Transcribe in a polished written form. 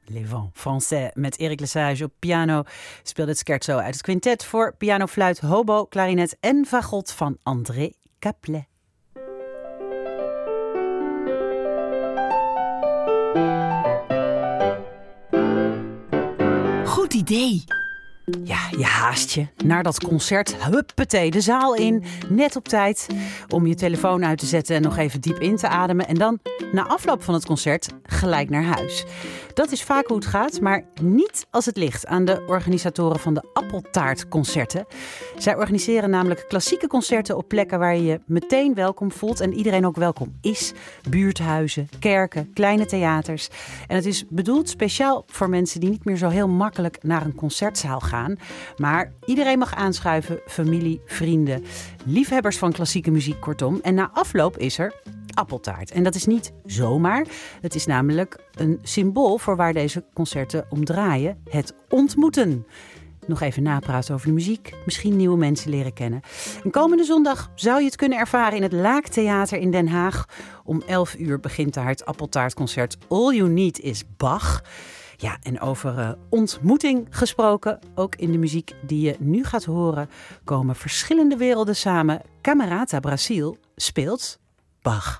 Les Vents Français met Eric Lesage op piano speelde het scherzo uit het quintet voor piano, fluit, hobo, klarinet en fagot van André Caplet. Goed idee. Ja, je haast je naar dat concert. Huppatee, de zaal in. Net op tijd om je telefoon uit te zetten en nog even diep in te ademen. En dan, na afloop van het concert, gelijk naar huis. Dat is vaak hoe het gaat, maar niet als het ligt aan de organisatoren van de Appeltaartconcerten. Zij organiseren namelijk klassieke concerten op plekken waar je je meteen welkom voelt en iedereen ook welkom is. Buurthuizen, kerken, kleine theaters. En het is bedoeld speciaal voor mensen die niet meer zo heel makkelijk naar een concertzaal gaan. Maar iedereen mag aanschuiven, familie, vrienden, liefhebbers van klassieke muziek, kortom. En na afloop is er appeltaart. En dat is niet zomaar. Het is namelijk een symbool voor waar deze concerten om draaien. Het ontmoeten. Nog even napraten over de muziek. Misschien nieuwe mensen leren kennen. En komende zondag zou je het kunnen ervaren in het Laaktheater in Den Haag. Om 11 uur begint daar het appeltaartconcert All You Need Is Bach. Ja, en over ontmoeting gesproken, ook in de muziek die je nu gaat horen, komen verschillende werelden samen. Camerata Brasil speelt Bach.